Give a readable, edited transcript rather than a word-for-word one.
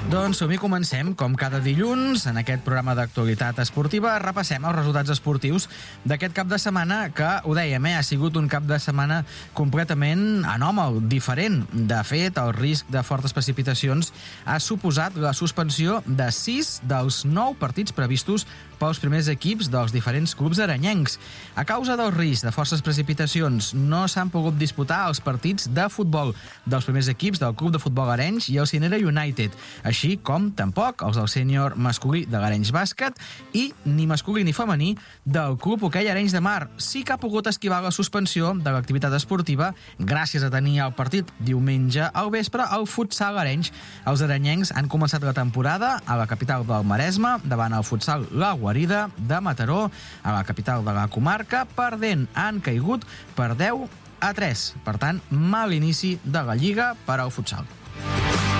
Doncs som-hi, comencem. Com cada dilluns, en aquest programa d'actualitat esportiva, repassem els resultats esportius d'aquest cap de setmana, que, ho dèiem, ha sigut un cap de setmana completament anòmal, diferent. De fet, el risc de fortes precipitacions ha suposat la suspensió de 6 dels 9 partits previstos pels primers equips dels diferents clubs arenyencs. A causa del risc de fortes precipitacions, no s'han pogut disputar els partits de futbol dels primers equips del Club de Futbol Arenys i el Cinera United, així com tampoc els del sènior masculí de l'Arenys Bàsquet i ni masculí ni femení del Club Hoquei Arenys de Mar. Sí que ha pogut esquivar la suspensió de l'activitat esportiva gràcies a tenir el partit diumenge al vespre al futsal Arenys. Els arenyencs han començat la temporada a la capital del Maresme davant el futsal La Guarida de Mataró, a la capital de la comarca, perdent. Han caigut per 10-3. Per tant, mal inici de la Lliga per al futsal.